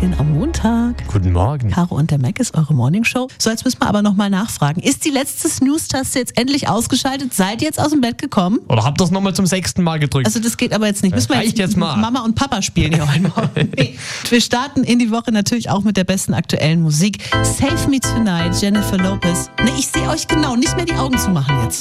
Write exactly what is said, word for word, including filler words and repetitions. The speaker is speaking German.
Morgen am Montag. Guten Morgen. Caro und der Mac ist eure Morningshow. So, jetzt müssen wir aber nochmal nachfragen. Ist die letzte Snooze-Taste jetzt endlich ausgeschaltet? Seid ihr jetzt aus dem Bett gekommen? Oder habt ihr es nochmal zum sechsten Mal gedrückt? Also das geht aber jetzt nicht. Das Müssen wir reicht jetzt mal. Mama und Papa spielen hier heute Morgen. Nee. Wir starten in die Woche natürlich auch mit der besten aktuellen Musik. Save Me Tonight, Jennifer Lopez. Ne, ich sehe euch genau, nicht mehr die Augen zu machen jetzt.